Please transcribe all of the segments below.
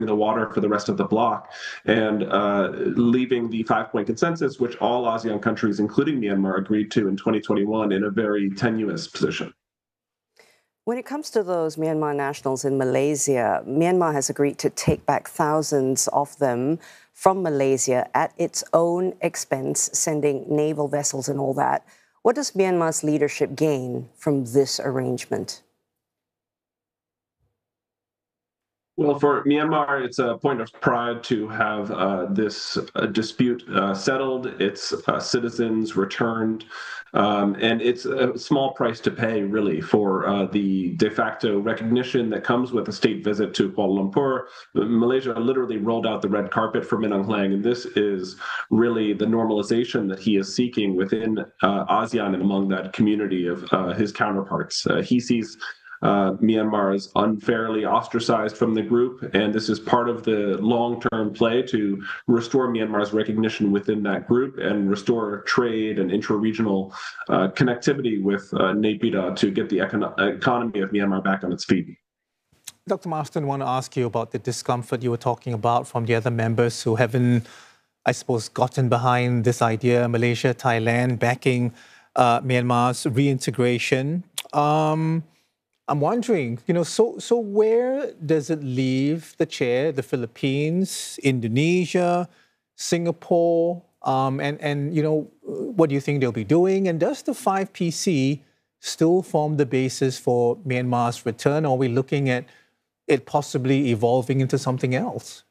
the water for the rest of the bloc and leaving the 5-point consensus, which all ASEAN countries, including Myanmar, agreed to in 2021 in a very tenuous position. When it comes to those Myanmar nationals in Malaysia, Myanmar has agreed to take back thousands of them from Malaysia at its own expense, sending naval vessels and all that. What does Myanmar's leadership gain from this arrangement? Well, for Myanmar, it's a point of pride to have this dispute settled, its citizens returned, and it's a small price to pay, really, for the de facto recognition that comes with a state visit to Kuala Lumpur. Malaysia literally rolled out the red carpet for Min Aung Hlaing, and this is really the normalization that he is seeking within ASEAN and among that community of his counterparts. He sees Myanmar is unfairly ostracized from the group, and this is part of the long-term play to restore Myanmar's recognition within that group and restore trade and intra-regional connectivity with Naypyidaw to get the economy of Myanmar back on its feet. Dr. Marsden, I want to ask you about the discomfort you were talking about from the other members who haven't, I suppose, gotten behind this idea, Malaysia, Thailand, backing Myanmar's reintegration. I'm wondering, so where does it leave the chair, the Philippines, Indonesia, Singapore, and what do you think they'll be doing? And does the 5PC still form the basis for Myanmar's return, or are we looking at it possibly evolving into something else?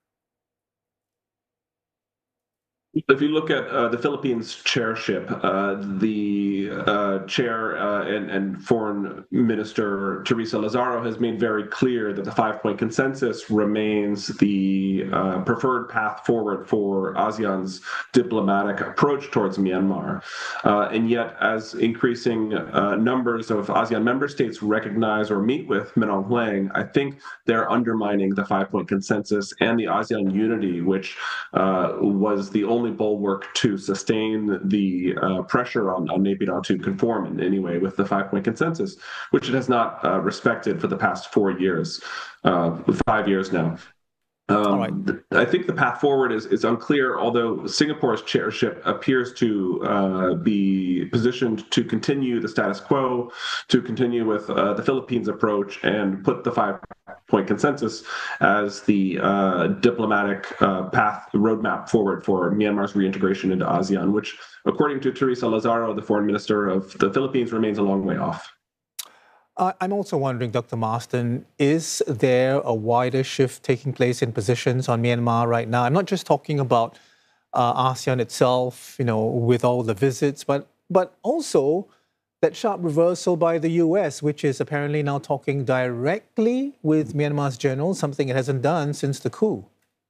If you look at the Philippines chairship, the chair and foreign minister Teresa Lazaro has made very clear that the 5-point consensus remains the preferred path forward for ASEAN's diplomatic approach towards Myanmar. And yet, as increasing numbers of ASEAN member states recognize or meet with Min Aung Hlaing, I think they're undermining the 5-point consensus and the ASEAN unity, which was the only bulwark to sustain the pressure on Naypyidaw to conform in any way with the 5-point consensus, which it has not respected for the past 4 years, 5 years now. Right. I think the path forward is unclear, although Singapore's chairship appears to be positioned to continue the status quo, to continue with the Philippines approach and put the 5-point consensus as the diplomatic path roadmap forward for Myanmar's reintegration into ASEAN, which, according to Teresa Lazaro, the foreign minister of the Philippines, remains a long way off. I'm also wondering, Dr. Marsden, is there a wider shift taking place in positions on Myanmar right now? I'm not just talking about ASEAN itself, with all the visits, but also that sharp reversal by the US, which is apparently now talking directly with Myanmar's generals, something it hasn't done since the coup.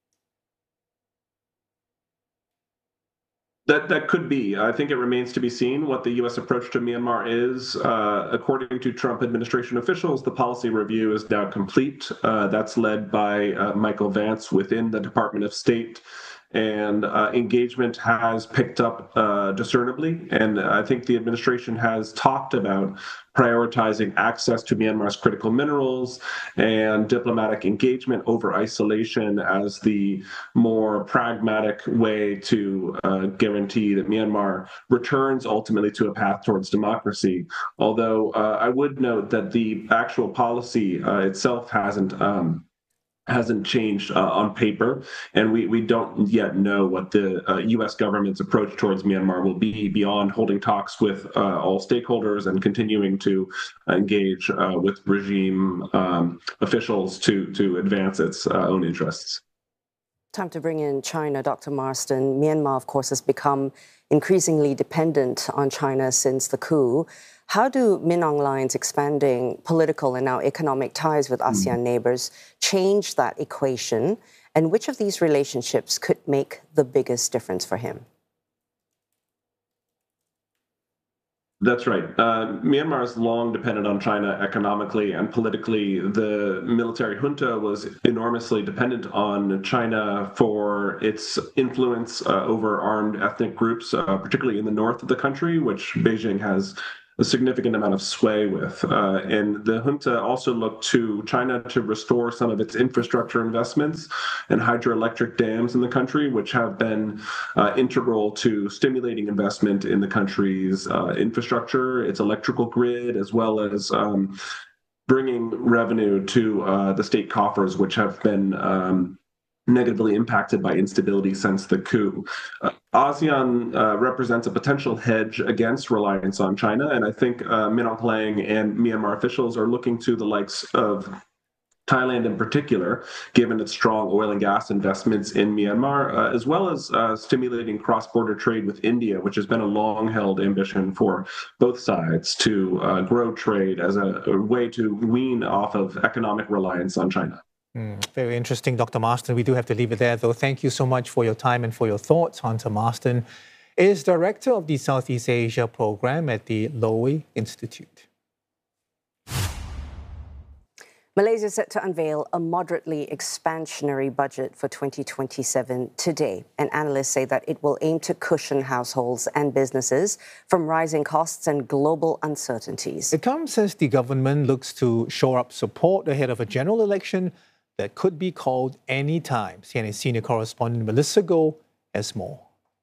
That could be. I think it remains to be seen what the U.S. approach to Myanmar is. According to Trump administration officials, the policy review is now complete. That's led by Michael Vance within the Department of State. And engagement has picked up discernibly. And I think the administration has talked about prioritizing access to Myanmar's critical minerals and diplomatic engagement over isolation as the more pragmatic way to guarantee that Myanmar returns ultimately to a path towards democracy. Although I would note that the actual policy itself hasn't changed on paper, and we don't yet know what the U.S. government's approach towards Myanmar will be beyond holding talks with all stakeholders and continuing to engage with regime officials to advance its own interests. Time to bring in China, Dr. Marsden. Myanmar, of course, has become increasingly dependent on China since the coup. How do Min Aung Hlaing's expanding political and now economic ties with ASEAN neighbors change that equation? And which of these relationships could make the biggest difference for him? That's right. Myanmar has long depended on China economically and politically. The military junta was enormously dependent on China for its influence over armed ethnic groups, particularly in the north of the country, which Beijing has a significant amount of sway with. And the junta also looked to China to restore some of its infrastructure investments and hydroelectric dams in the country, which have been integral to stimulating investment in the country's infrastructure, its electrical grid, as well as bringing revenue to the state coffers, which have been negatively impacted by instability since the coup. ASEAN represents a potential hedge against reliance on China, and I think Min Aung Hlaing and Myanmar officials are looking to the likes of Thailand in particular, given its strong oil and gas investments in Myanmar, as well as stimulating cross-border trade with India, which has been a long-held ambition for both sides to grow trade as a way to wean off of economic reliance on China. Very interesting, Dr. Marsden. We do have to leave it there, though. Thank you so much for your time and for your thoughts. Hunter Marsden is Director of the Southeast Asia Program at the Lowy Institute. Malaysia is set to unveil a moderately expansionary budget for 2027 today, and analysts say that it will aim to cushion households and businesses from rising costs and global uncertainties. It comes as the government looks to shore up support ahead of a general election that could be called any time. CNN senior correspondent Melissa Goh has more.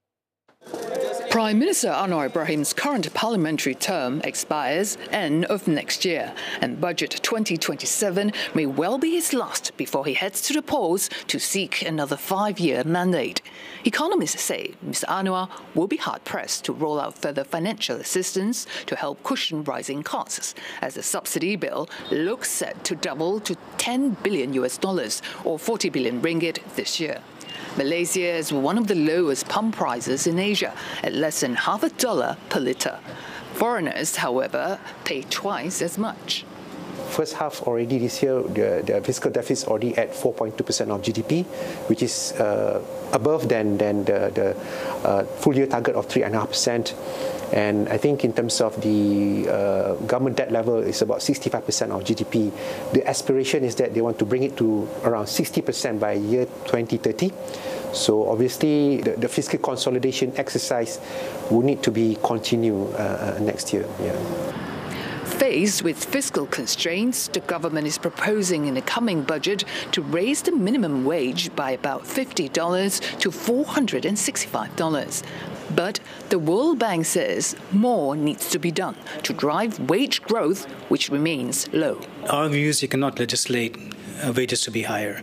Prime Minister Anwar Ibrahim's current parliamentary term expires end of next year, and Budget 2027 may well be his last before he heads to the polls to seek another 5-year mandate. Economists say Mr. Anwar will be hard-pressed to roll out further financial assistance to help cushion rising costs, as the subsidy bill looks set to double to $10 billion or 40 billion ringgit this year. Malaysia is one of the lowest pump prices in Asia, at less than $0.50 per litre. Foreigners, however, pay twice as much. First half already this year, the fiscal deficit is already at 4.2% of GDP, which is above than the full year target of 3.5%. And I think in terms of the government debt level, it's about 65% of GDP. The aspiration is that they want to bring it to around 60% by year 2030. So obviously, the fiscal consolidation exercise will need to be continued next year. Yeah. Faced with fiscal constraints, the government is proposing in the coming budget to raise the minimum wage by about $50 to $465. But the World Bank says more needs to be done to drive wage growth, which remains low. Our view is you cannot legislate wages to be higher.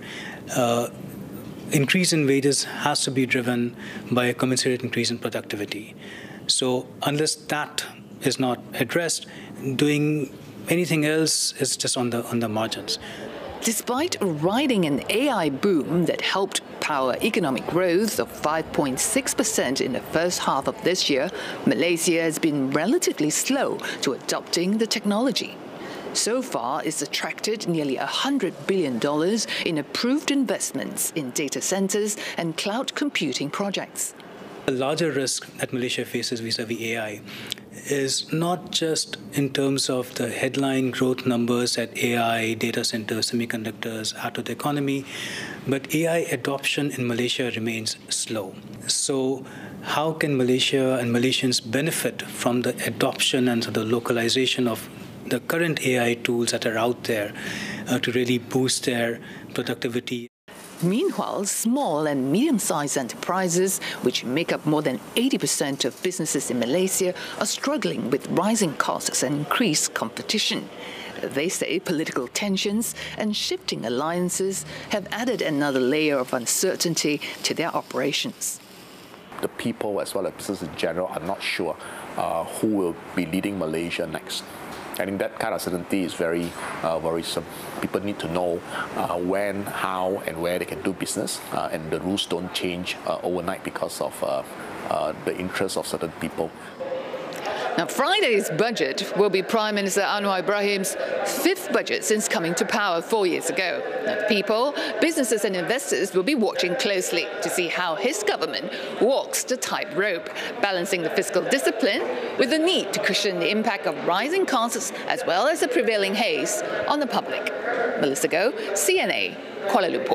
Increase in wages has to be driven by a commensurate increase in productivity. So unless that is not addressed, doing anything else is just on the margins. Despite riding an AI boom that helped power economic growth of 5.6% in the first half of this year, Malaysia has been relatively slow to adopting the technology. So far, it's attracted nearly $100 billion in approved investments in data centers and cloud computing projects. The larger risk that Malaysia faces vis-a-vis AI is not just in terms of the headline growth numbers at AI, data centers, semiconductors, add to the economy, but AI adoption in Malaysia remains slow. So how can Malaysia and Malaysians benefit from the adoption and the localization of the current AI tools that are out there to really boost their productivity? Meanwhile, small and medium-sized enterprises, which make up more than 80% of businesses in Malaysia, are struggling with rising costs and increased competition. They say political tensions and shifting alliances have added another layer of uncertainty to their operations. The people, as well as business in general, are not sure who will be leading Malaysia next. I think that kind of certainty is very worrisome. People need to know when, how, and where they can do business, and the rules don't change overnight because of the interests of certain people. Now, Friday's budget will be Prime Minister Anwar Ibrahim's 5th budget since coming to power 4 years ago. Now, people, businesses and investors will be watching closely to see how his government walks the tightrope, balancing the fiscal discipline with the need to cushion the impact of rising costs as well as the prevailing haze on the public. Melissa Goh, CNA, Kuala Lumpur.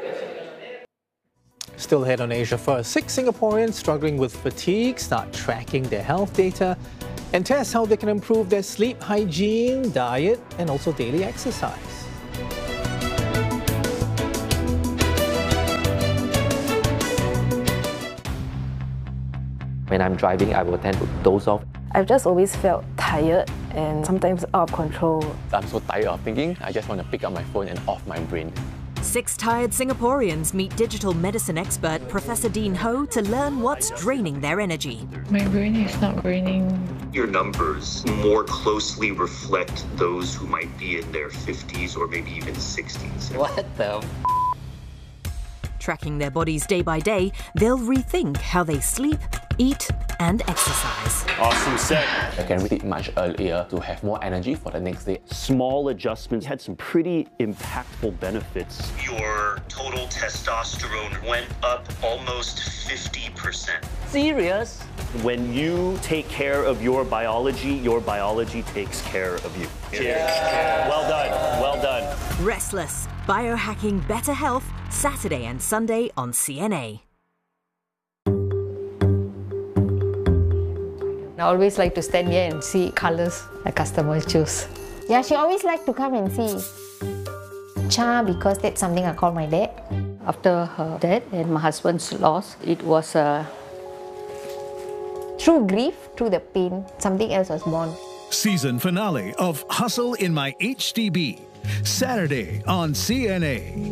Still ahead on Asia First, 6 Singaporeans struggling with fatigue start tracking their health data and test how they can improve their sleep hygiene, diet, and also daily exercise. When I'm driving, I will tend to doze off. I've just always felt tired and sometimes out of control. I'm so tired of thinking, I just want to pick up my phone and off my brain. 6 tired Singaporeans meet digital medicine expert Professor Dean Ho to learn what's draining their energy. My brain is not draining. Your numbers more closely reflect those who might be in their 50s or maybe even 60s. What the Tracking their bodies day by day, they'll rethink how they sleep, eat, and exercise. Awesome set. I can read it much earlier to have more energy for the next day. Small adjustments had some pretty impactful benefits. Your total testosterone went up almost 50%. Serious? When you take care of your biology takes care of you. Cheers. Well done. Well done. Restless, biohacking better health, Saturday and Sunday on CNA. I always like to stand here and see colours the customers choose. Yeah, she always like to come and see. Cha, because that's something I call my dad. After her death and my husband's loss, it was Through grief, through the pain, something else was born. Season finale of Hustle in My HDB, Saturday on CNA.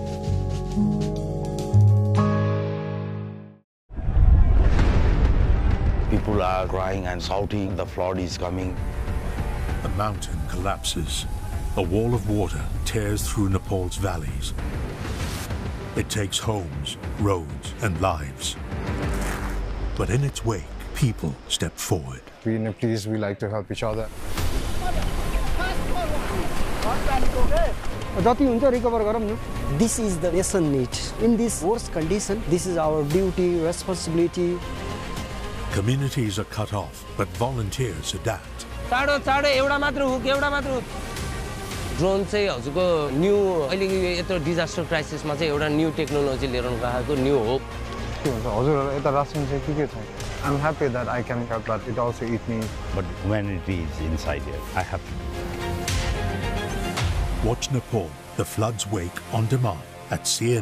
People are crying and shouting, the flood is coming. A mountain collapses. A wall of water tears through Nepal's valleys. It takes homes, roads, and lives. But in its wake, people step forward. We Nepalese, we like to help each other. This is the lesson need. In this worst condition, this is our duty, responsibility. Communities are cut off, but volunteers adapt. Drone चाहिँ हजुरको new अहिले यत्रो disaster क्राइसिसमा चाहिँ एउटा new technology लिएर आएको new hope हजुरहरु यता रासन चाहिँ के छ I'm happy that I can help, but it also eats me. But when it is inside here, I have to. Watch Nepal, the flood's wake on demand at CNN.